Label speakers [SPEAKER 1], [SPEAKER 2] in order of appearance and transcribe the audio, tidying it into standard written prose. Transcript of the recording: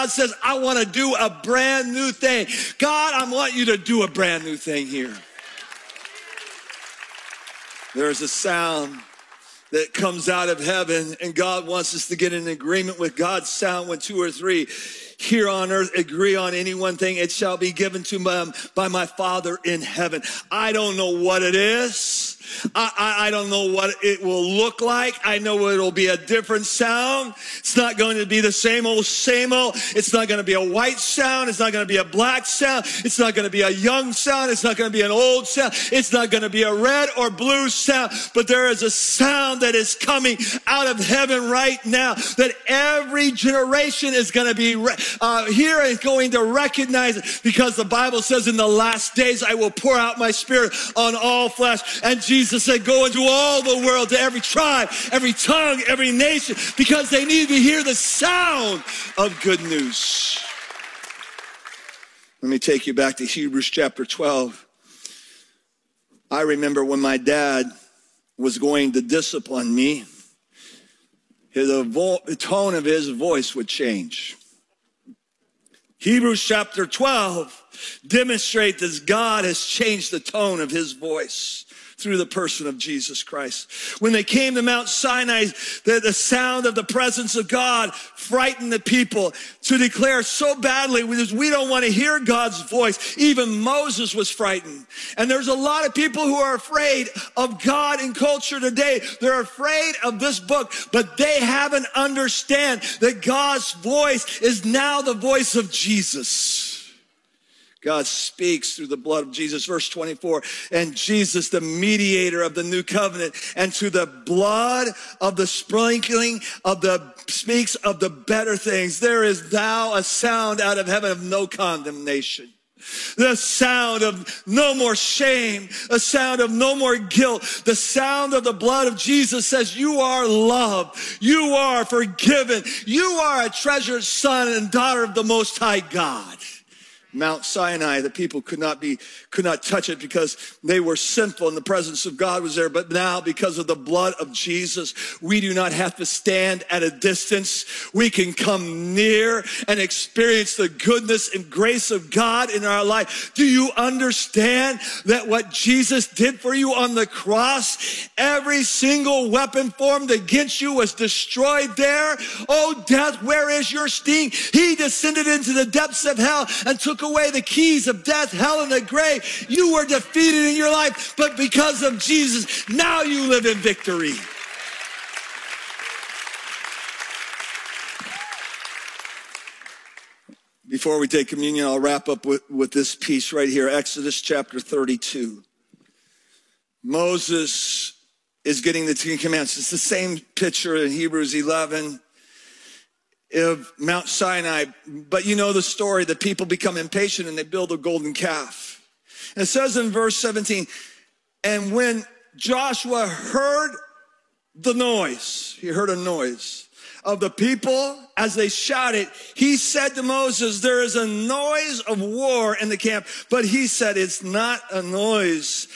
[SPEAKER 1] God says, I want to do a brand new thing. God, I want you to do a brand new thing here. There's a sound that comes out of heaven, and God wants us to get in agreement with God's sound. When 2 or 3 here on earth agree on any one thing, it shall be given to them by my Father in heaven. I don't know what it is. I don't know what it will look like. I know it'll be a different sound. It's not going to be the same old, same old. It's not going to be a white sound. It's not going to be a black sound. It's not going to be a young sound. It's not going to be an old sound. It's not going to be a red or blue sound. But there is a sound that is coming out of heaven right now that every generation is going to be here and going to recognize it, because the Bible says in the last days I will pour out my Spirit on all flesh. And Jesus said, go into all the world, to every tribe, every tongue, every nation, because they need to hear the sound of good news. Let me take you back to Hebrews chapter 12. I remember when my dad was going to discipline me, the tone of his voice would change. Hebrews chapter 12 demonstrates that God has changed the tone of his voice through the person of Jesus Christ. When they came to Mount Sinai, the sound of the presence of God frightened the people to declare so badly, we don't want to hear God's voice. Even Moses was frightened. And there's a lot of people who are afraid of God in culture today. They're afraid of this book, but they haven't understand that God's voice is now the voice of Jesus. God speaks through the blood of Jesus. Verse 24, and Jesus, the mediator of the new covenant, and to the blood of the sprinkling of speaks of the better things. There is now a sound out of heaven of no condemnation. The sound of no more shame, a sound of no more guilt. The sound of the blood of Jesus says you are loved, you are forgiven, you are a treasured son and daughter of the Most High God. Mount Sinai, the people could not touch it because they were sinful and the presence of God was there. But now, because of the blood of Jesus, we do not have to stand at a distance. We can come near and experience the goodness and grace of God in our life. Do you understand that what Jesus did for you on the cross, every single weapon formed against you was destroyed there? Oh, death, where is your sting? He descended into the depths of hell and took away the keys of death, hell, and the grave. You were defeated in your life, but because of Jesus, now you live in victory. Before we take communion, I'll wrap up with this piece right here, Exodus chapter 32. Moses is getting the 10 Commandments. It's the same picture in Hebrews 11. Of Mount Sinai, but you know the story. The people become impatient and they build a golden calf. And it says in verse 17, and when Joshua heard the noise, he heard a noise of the people as they shouted, he said to Moses, there is a noise of war in the camp. But he said, it's not a noise